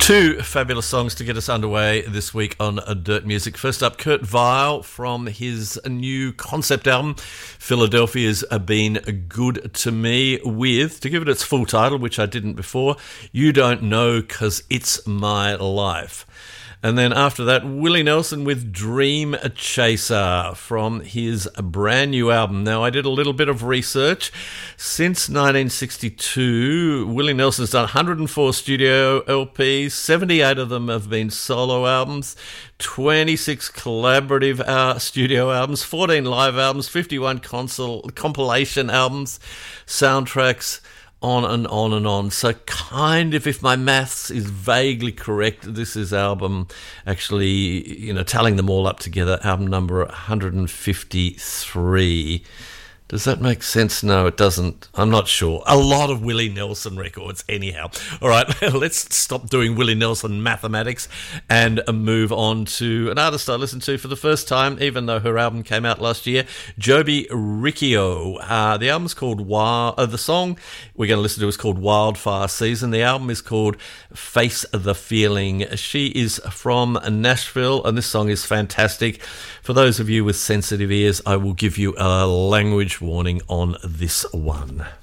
Two fabulous songs to get us underway this week on Dirt Music. First up, Kurt Vile from his new concept album, Philadelphia's Been Good to Me, with, to give it its full title, which I didn't before, You Don't Know 'Cause It's My Life. And then after that, Willie Nelson with Dream Chaser from his brand new album. Now, I did a little bit of research. Since 1962, Willie Nelson's done 104 studio LPs, 78 of them have been solo albums, 26 collaborative studio albums, 14 live albums, 51 compilation albums, soundtracks, on and on and on. So kind of, if my maths is vaguely correct, this is album actually, tallying them all up together, album number 153. Does that make sense? No, it doesn't. I'm not sure. A lot of Willie Nelson records anyhow. All right, let's stop doing Willie Nelson mathematics and move on to an artist I listened to for the first time, even though her album came out last year, Joby Riccio. The album's called the song we're going to listen to is called Wildfire Season. The album is called Face the Feeling. She is from Nashville, and this song is fantastic. For those of you with sensitive ears, I will give you a language warning on this one.